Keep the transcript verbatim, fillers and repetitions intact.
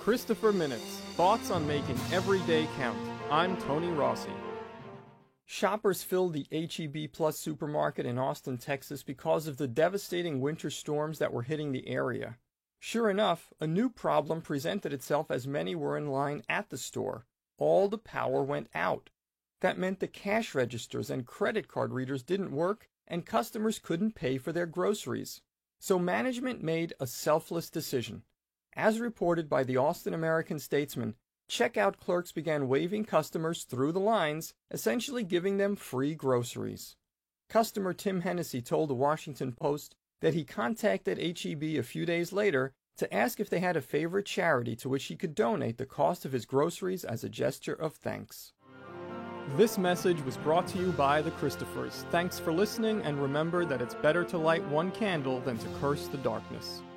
Christopher Minutes, thoughts on making every day count. I'm Tony Rossi. Shoppers filled the H E B Plus supermarket in Austin, Texas because of the devastating winter storms that were hitting the area. Sure enough, a new problem presented itself as many were in line at the store. All the power went out. That meant the cash registers and credit card readers didn't work and customers couldn't pay for their groceries. So management made a selfless decision. As reported by the Austin American-Statesman, checkout clerks began waving customers through the lines, essentially giving them free groceries. Customer Tim Hennessy told the Washington Post that he contacted H E B a few days later to ask if they had a favorite charity to which he could donate the cost of his groceries as a gesture of thanks. This message was brought to you by the Christophers. Thanks for listening, and remember that it's better to light one candle than to curse the darkness.